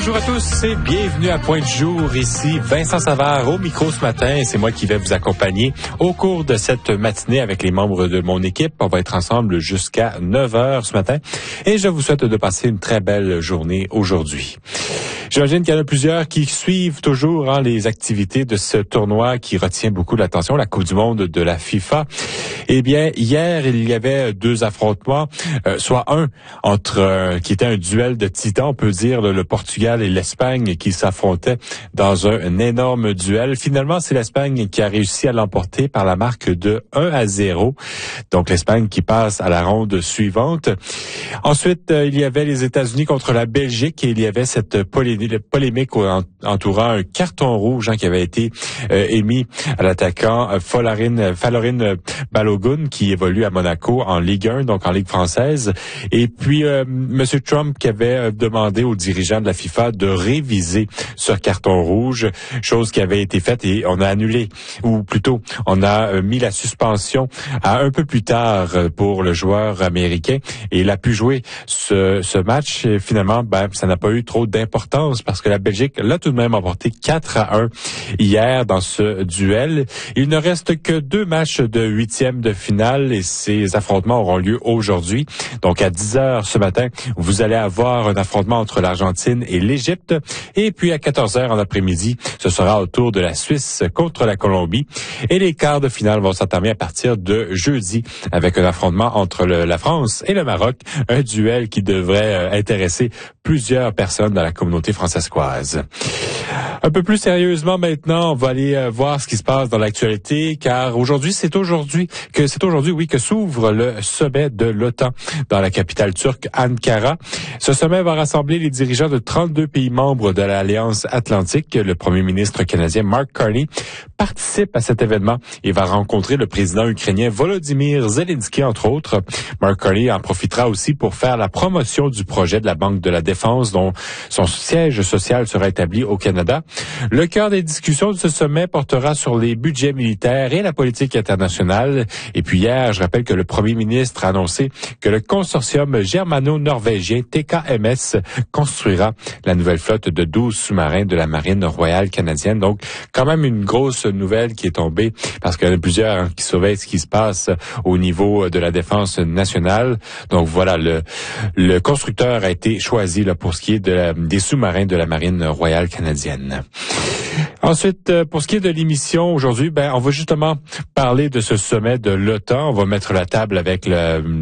Bonjour à tous et bienvenue à Point de jour. Ici Vincent Savard au micro ce matin et c'est moi qui vais vous accompagner au cours de cette matinée avec les membres de mon équipe. On va être ensemble jusqu'à 9h ce matin et je vous souhaite de passer une très belle journée aujourd'hui. J'imagine qu'il y en a plusieurs qui suivent toujours les activités de ce tournoi qui retient beaucoup l'attention, la Coupe du monde de la FIFA. Eh bien, hier, il y avait deux affrontements, soit un qui était un duel de titans, on peut dire, le Portugal et l'Espagne qui s'affrontaient dans un énorme duel. Finalement, c'est l'Espagne qui a réussi à l'emporter par la marque de 1-0. Donc, l'Espagne qui passe à la ronde suivante. Ensuite, il y avait les États-Unis contre la Belgique et il y avait cette polémique entourant un carton rouge qui avait été émis à l'attaquant Folarin Balogun qui évolue à Monaco en Ligue 1, donc en Ligue française. Et puis, M. Trump qui avait demandé aux dirigeants de la FIFA de réviser ce carton rouge, chose qui avait été faite et on a annulé, ou plutôt, on a mis la suspension à un peu plus tard pour le joueur américain et il a pu jouer ce match. Et finalement, ça n'a pas eu trop d'importance parce que la Belgique l'a tout de même emporté 4-1 hier dans ce duel. Il ne reste que 2 matchs de huitième de finale et ces affrontements auront lieu aujourd'hui. Donc à 10h ce matin, vous allez avoir un affrontement entre l'Argentine et l'Égypte. Et puis à 14h en après-midi, ce sera au tour de la Suisse contre la Colombie. Et les quarts de finale vont s'entamer à partir de jeudi avec un affrontement entre la France et le Maroc. Un duel qui devrait intéresser plusieurs personnes dans la communauté francescoise. Un peu plus sérieusement maintenant, on va aller voir ce qui se passe dans l'actualité, car c'est aujourd'hui que s'ouvre le sommet de l'OTAN dans la capitale turque Ankara. Ce sommet va rassembler les dirigeants de 32 pays membres de l'Alliance Atlantique. Le premier ministre canadien Mark Carney participe à cet événement et va rencontrer le président ukrainien Volodymyr Zelensky, entre autres. Mark Carney en profitera aussi pour faire la promotion du projet de la Banque de la Défense, dont son siège social sera établi au Canada. Le cœur des discussions de ce sommet portera sur les budgets militaires et la politique internationale. Et puis hier, je rappelle que le premier ministre a annoncé que le consortium germano-norvégien TKMS construira la nouvelle flotte de 12 sous-marins de la Marine royale canadienne. Donc, quand même une grosse nouvelle qui est tombée parce qu'il y en a plusieurs qui surveillent ce qui se passe au niveau de la défense nationale. Donc voilà, le constructeur a été choisi pour ce qui est des sous-marins de la Marine royale canadienne. Ensuite, pour ce qui est de l'émission aujourd'hui, on va justement parler de ce sommet de l'OTAN. On va mettre la table avec